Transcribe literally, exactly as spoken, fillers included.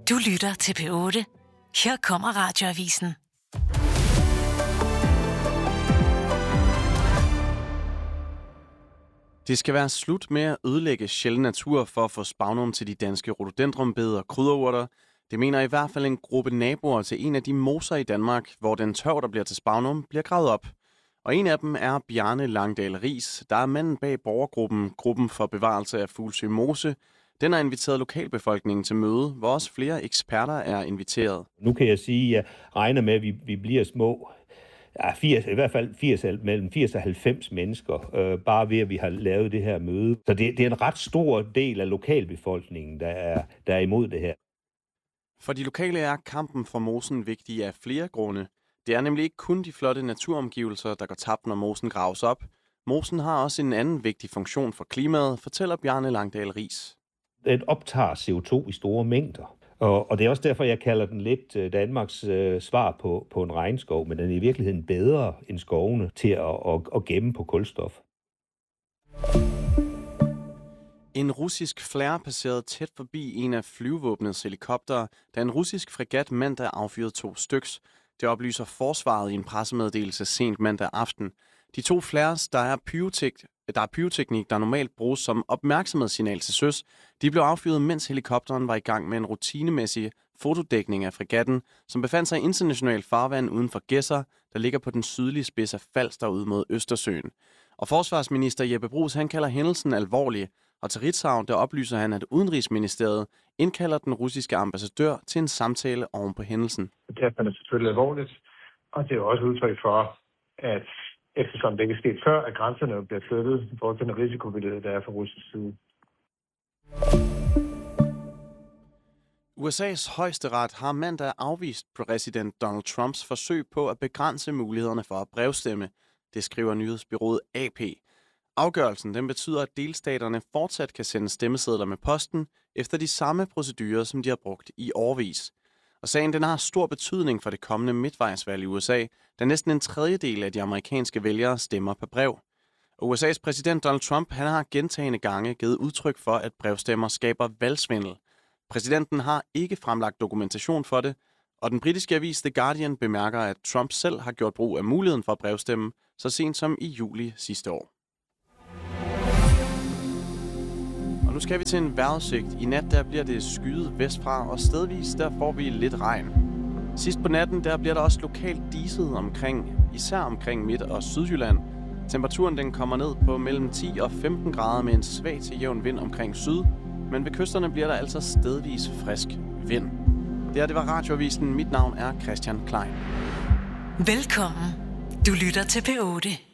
Du lytter til P otte. Her kommer Radioavisen. Det skal være slut med at ødelægge sjælden natur for at få spagnum til de danske rhododendronbed og krydderurter. Det mener i hvert fald en gruppe naboer til en af de moser i Danmark, hvor den tørv, der bliver til spagnum, bliver gravet op. Og en af dem er Bjarne Langdal Riis, der er manden bag borgergruppen, Gruppen for Bevarelse af Fuglsø Mose. Den har inviteret lokalbefolkningen til møde, hvor også flere eksperter er inviteret. Nu kan jeg sige, at jeg regner med, at vi, vi bliver små, ja, firs, i hvert fald firs, mellem firs og halvfems mennesker, øh, bare ved at vi har lavet det her møde. Så det, det er en ret stor del af lokalbefolkningen, der er, der er imod det her. For de lokale er kampen for mosen vigtig af flere grunde. Det er nemlig ikke kun de flotte naturomgivelser, der går tabt, når mosen graves op. Mosen har også en anden vigtig funktion for klimaet, fortæller Bjarne Langdal Riis. Den optager C O to i store mængder. Og, og det er også derfor, jeg kalder den lidt Danmarks øh, svar på, på en regnskov, men den er i virkeligheden bedre end skovene til at, at, at gemme på kulstof. En russisk flare passerede tæt forbi en af flyvevåbnets helikoptere, da en russisk fregat mandag affyrede to styks. Det oplyser forsvaret i en pressemeddelelse sent mandag aften. De to flares, der er, pyrotek- der er pyroteknik, der normalt bruges som opmærksomhedssignal til søs, de blev affyret, mens helikopteren var i gang med en rutinemæssig fotodækning af fregatten, som befandt sig i international farvand uden for Gedser, der ligger på den sydlige spids af Falster ud mod Østersøen. Og forsvarsminister Jeppe Bruus, han kalder hændelsen alvorlig, og til Ritzau, der oplyser han, at Udenrigsministeriet indkalder den russiske ambassadør til en samtale oven på hændelsen. Det er selvfølgelig alvorligt, og det er også udtryk for, at eftersom det ikke er sket før, at grænserne bliver flyttet i forhold til den risikobillede, der er fra russisk side. U S A's højesteret har mandag afvist præsident Donald Trumps forsøg på at begrænse mulighederne for at brevstemme. Det skriver nyhedsbureauet A P. Afgørelsen den betyder, at delstaterne fortsat kan sende stemmesedler med posten efter de samme procedurer, som de har brugt i årevis. Og sagen den har stor betydning for det kommende midtvejsvalg i U S A, da næsten en tredjedel af de amerikanske vælgere stemmer på brev. Og U S A's præsident Donald Trump han har gentagne gange givet udtryk for, at brevstemmer skaber valgsvindel. Præsidenten har ikke fremlagt dokumentation for det, og den britiske avis The Guardian bemærker, at Trump selv har gjort brug af muligheden for at brevstemme så sent som i juli sidste år. Og nu skal vi til en vejrudsigt. I nat der bliver det skyet vestfra, og stedvis der får vi lidt regn. Sidst på natten der bliver der også lokalt diset omkring, især omkring Midt- og Sydjylland. Temperaturen den kommer ned på mellem ti og femten grader med en svag til jævn vind omkring syd, men ved kysterne bliver der altså stedvis frisk vind. Det her det var Radioavisen. Mit navn er Christian Klein. Velkommen. Du lytter til P otte.